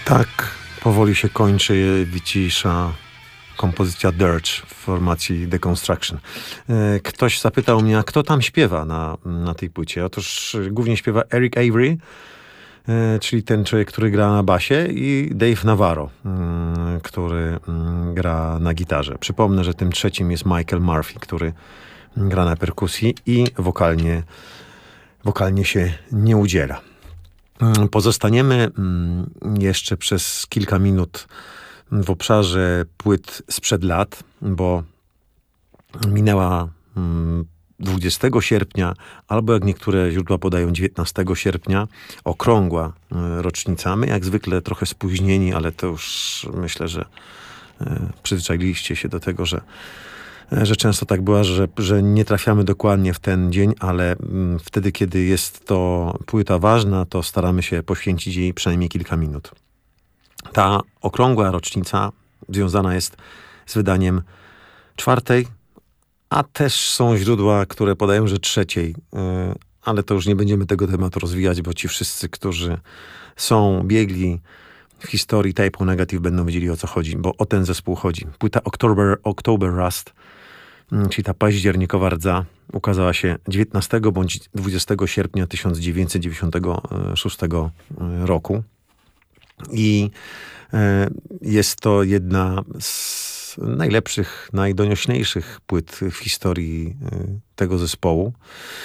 Tak powoli się kończy, wycisza kompozycja Dirge w formacji Deconstruction. Ktoś zapytał mnie, a kto tam śpiewa na tej płycie? Otóż głównie śpiewa Eric Avery, czyli ten człowiek, który gra na basie, i Dave Navarro, który gra na gitarze. Przypomnę, że tym trzecim jest Michael Murphy, który gra na perkusji i wokalnie się nie udziela. Pozostaniemy jeszcze przez kilka minut w obszarze płyt sprzed lat, bo minęła 20 sierpnia, albo jak niektóre źródła podają 19 sierpnia, okrągła rocznica. My jak zwykle trochę spóźnieni, ale to już myślę, że przyzwyczailiście się do tego, że często tak bywa, że nie trafiamy dokładnie w ten dzień, ale wtedy, kiedy jest to płyta ważna, to staramy się poświęcić jej przynajmniej kilka minut. Ta okrągła rocznica związana jest z wydaniem czwartej, a też są źródła, które podają, że trzeciej, ale to już nie będziemy tego tematu rozwijać, bo ci wszyscy, którzy są biegli w historii Type O Negative, będą wiedzieli, o co chodzi, bo o ten zespół chodzi. Płyta October Rust, czyli ta październikowa rdza, ukazała się 19 bądź 20 sierpnia 1996 roku. I jest to jedna z najlepszych, najdonioślejszych płyt w historii tego zespołu.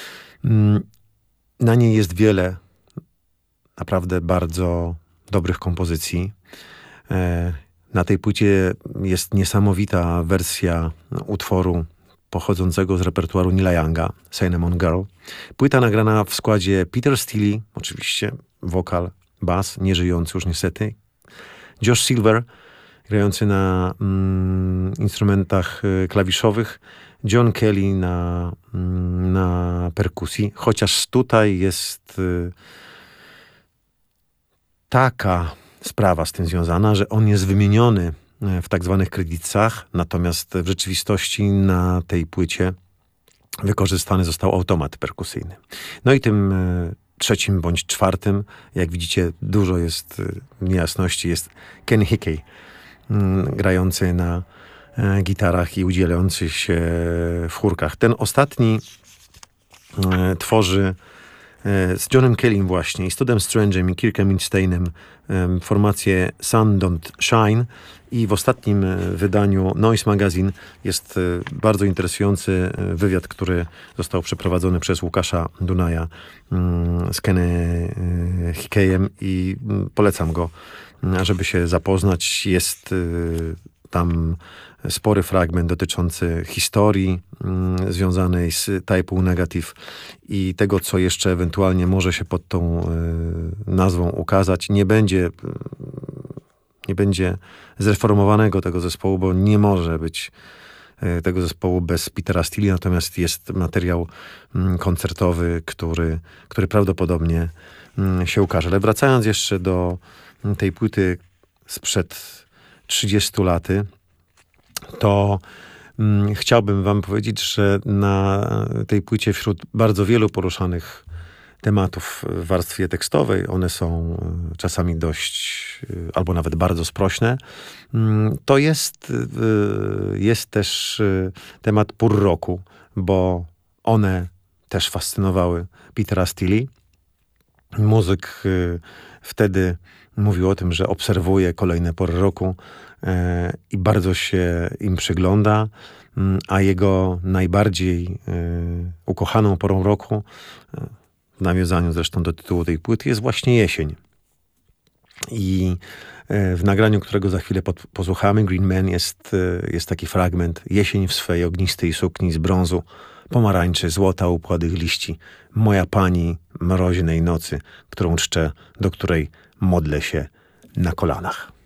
Na niej jest wiele naprawdę bardzo dobrych kompozycji. Na tej płycie jest niesamowita wersja utworu pochodzącego z repertuaru Neila Younga, Cinnamon Girl. Płyta nagrana w składzie Peter Steele, oczywiście, wokal, bas, nieżyjący już niestety, Josh Silver, grający na instrumentach klawiszowych, John Kelly na perkusji, chociaż tutaj jest taka sprawa z tym związana, że on jest wymieniony w tak zwanych kredytach, natomiast w rzeczywistości na tej płycie wykorzystany został automat perkusyjny. No i tym trzecim bądź czwartym, jak widzicie, dużo jest niejasności, jest Ken Hickey, grający na gitarach i udzielający się w chórkach. Ten ostatni tworzy z Johnem Kellym właśnie, i Studem Strange'em i Kirkiem Insteinem formację Sun Don't Shine, i w ostatnim wydaniu Noise Magazine jest bardzo interesujący wywiad, który został przeprowadzony przez Łukasza Dunaja z Kenny Hickeyem i polecam go, żeby się zapoznać. Jest tam spory fragment dotyczący historii związanej z Type O Negative i tego, co jeszcze ewentualnie może się pod tą nazwą ukazać. Nie będzie zreformowanego tego zespołu, bo nie może być tego zespołu bez Petera Steele, natomiast jest materiał koncertowy, który prawdopodobnie się ukaże. Ale wracając jeszcze do tej płyty sprzed 30 lat, to chciałbym wam powiedzieć, że na tej płycie wśród bardzo wielu poruszanych tematów w warstwie tekstowej, one są czasami dość albo nawet bardzo sprośne, to jest też temat pór roku, bo one też fascynowały Petera Steele. Muzyk wtedy mówił o tym, że obserwuje kolejne pory roku i bardzo się im przygląda, a jego najbardziej ukochaną porą roku, w nawiązaniu zresztą do tytułu tej płyty, jest właśnie jesień. I w nagraniu, którego za chwilę posłuchamy, Green Man, jest taki fragment: jesień w swej ognistej sukni z brązu, pomarańczy, złota upładych liści, moja pani mroźnej nocy, którą czczę, do której modlę się na kolanach.